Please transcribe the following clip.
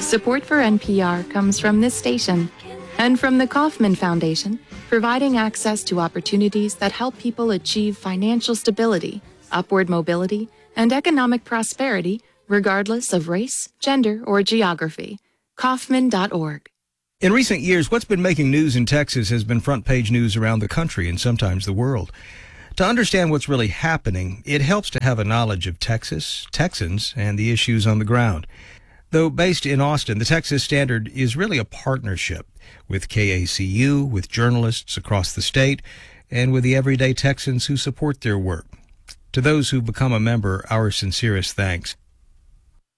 Support for NPR comes from this station and from the Kauffman Foundation, providing access to opportunities that help people achieve financial stability, upward mobility, and economic prosperity, regardless of race, gender, or geography. Kauffman.org. In recent years, what's been making news in Texas has been front-page news around the country and sometimes the world. To understand what's really happening, it helps to have a knowledge of Texas, Texans, and the issues on the ground. Though based in Austin, the Texas Standard is really a partnership with KACU, with journalists across the state, and with the everyday Texans who support their work. To those who've become a member, our sincerest thanks.